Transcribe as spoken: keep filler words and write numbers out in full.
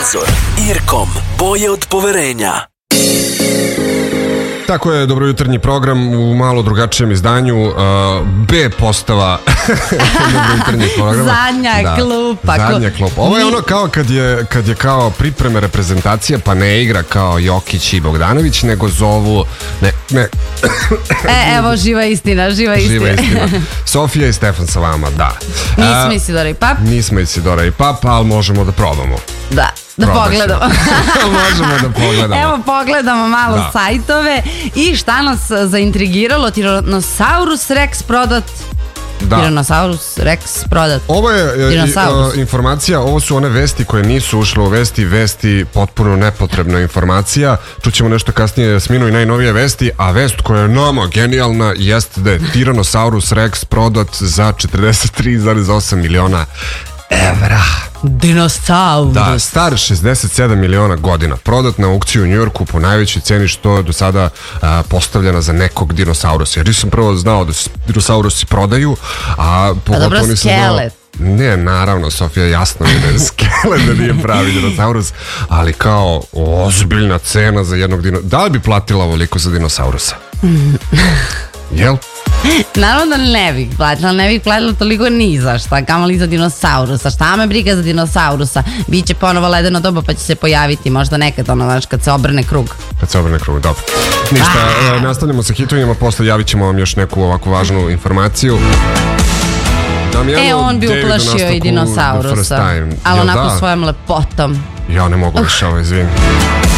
Prozor. Irkom, boje od poverenja. Tako je, dobrojutarnji program u malo drugačijem izdanju, uh, B postava dobrojutarnjeg programa. Zadnja da, klupa. Zadnja klupa. Ovo je ono kao kad je, kad je kao pripreme reprezentacije, pa ne igra kao Jokić i Bogdanović, nego zovu... Ne, ne. E, evo, živa istina, živa istina. Živa istina. Sofija i Stefan sa vama, da. Nismo Isidora i Pap. Nismo Isidora i Pap, ali možemo da probamo. Da. Da pogledamo. Možemo da pogledamo. Evo pogledamo malo da. sajtove i šta nas zaintrigiralo. Tyrannosaurus Rex prodat. Da. Tyrannosaurus Rex prodat. Ovo je i, uh, informacija, ovo su one vesti koje nisu ušle u vesti, vesti potpuno nepotrebna informacija. Čućemo nešto kasnije Jasminu i najnovije vesti, a vest koja je nama genijalna jeste da je Tyrannosaurus Rex prodat za četrdeset tri zarez osam miliona evra. Dinosaurus. Da, star šezdeset sedam miliona godina, prodat na aukciju u Njujorku po najvećoj ceni što je do sada a, postavljena za nekog dinosaurusa. Jer nisam prvo znao da se dinosaurusi prodaju, a pogotovo dobro, nisam znao... Ne, naravno, Sofija, jasno mi da je skelet da nije pravi dinosaurus, ali kao ozbiljna cena za jednog dinosaurusa. Da li bi platila ovoliko za dinosaurusa? Jel? Naravno da ne bih platila, ne bih platila toliko ni za šta, kamoli za dinosaurusa. Šta me briga za dinosaurusa? Biće ponovo ledeno doba pa će se pojaviti možda nekad, ono, znaš, kad se obrne krug. Kad se obrne krug, dobro. Ništa, e, nastavljamo sa hitovima, posle javit ćemo vam još neku ovakvu važnu informaciju. Damjano, e, on bi David uplašio i dinosaurusa, ali onako da? svojom lepotom. Ja ne mogu više ovo, izvini.